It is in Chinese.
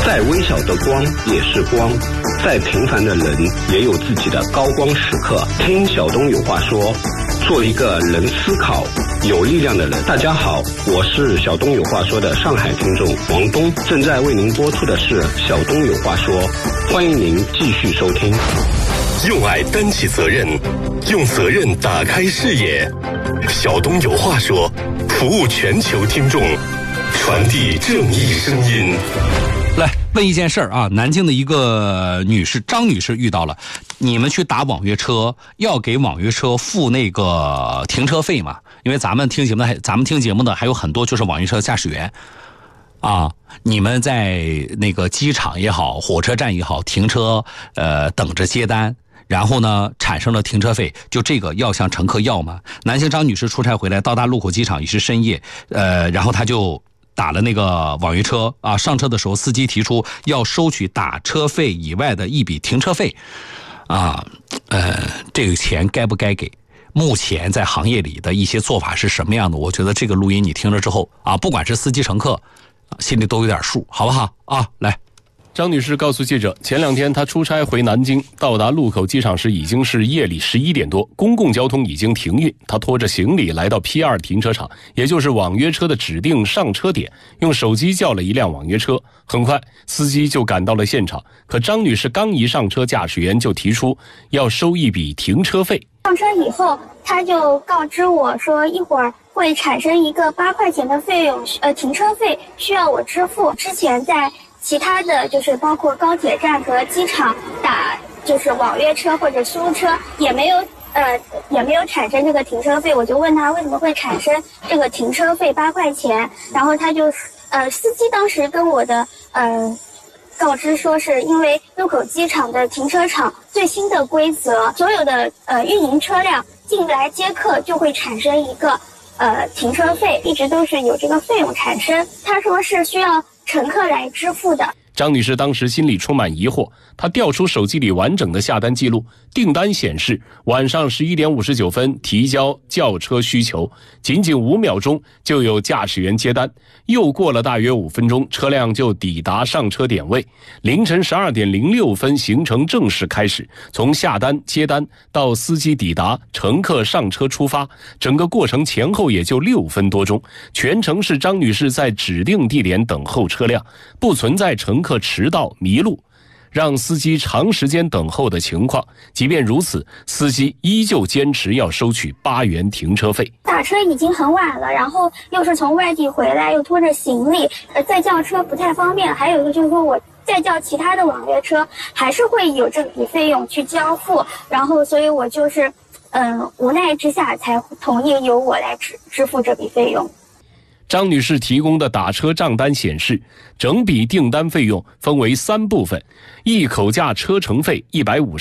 再微小的光也是光，再平凡的人也有自己的高光时刻。听小东有话说，做一个能思考、有力量的人。大家好，我是小东有话说的上海听众王东，正在为您播出的是小东有话说，欢迎您继续收听。 用爱担起责任，用责任打开视野。小东有话说，服务全球听众，传递正义声音。 来问一件事儿啊，南京的一个女士张女士遇到了，你们去打网约车要给网约车付那个停车费嘛？因为咱们听节目的还有很多就是网约车驾驶员啊，你们在那个机场也好，火车站也好，停车等着接单。然后呢，产生了停车费，就这个要向乘客要吗？南京张女士出差回来，到达禄口机场已是深夜，然后她就打了那个网约车啊，上车的时候司机提出要收取打车费以外的一笔停车费，啊，这个钱该不该给？目前在行业里的一些做法是什么样的？我觉得这个录音你听了之后啊，不管是司机乘客，心里都有点数，好不好啊？来。 张女士告诉记者，前2天她出差回南京，到达禄口机场时已经是夜里11点多，公共交通已经停运。她拖着行李来到 P2 停车场，也就是网约车的指定上车点，用手机叫了一辆网约车。很快，司机就赶到了现场。可张女士刚一上车，驾驶员就提出要收一笔停车费。 上车以后，他就告知我说，一会儿会产生一个8块钱的费用，停车费需要我支付。之前在其他的就是包括高铁站和机场打就是网约车或者租车也没有产生这个停车费，我就问他为什么会产生这个停车费8块钱，然后他就司机当时跟我的告知说，是因为禄口机场的停车场最新的规则，所有的运营车辆进来接客就会产生一个停车费，一直都是有这个费用产生。他说是需要乘客来支付的。 张女士当时心里充满疑惑，她调出手机里完整的下单记录，订单显示晚上11点59分提交叫车需求，仅仅5秒钟就有驾驶员接单，又过了大约5分钟，车辆就抵达上车点位。凌晨12点06分行程正式开始，从下单接单到司机抵达，乘客上车出发，整个过程前后也就6分多钟，全程是张女士在指定地点等候车辆，不存在乘客迟到迷路让司机长时间等候的情况。即便如此，司机依旧坚持要收取8元停车费。 打车已经很晚了，然后又是从外地回来，又拖着行李，再叫车不太方便。还有一个就是说，我再叫其他的网约车还是会有这笔费用去交付，然后所以我就是无奈之下才同意由我来支付这笔费用。 张女士提供的打车账单显示，整笔订单费用分为3部分，一口价车程费150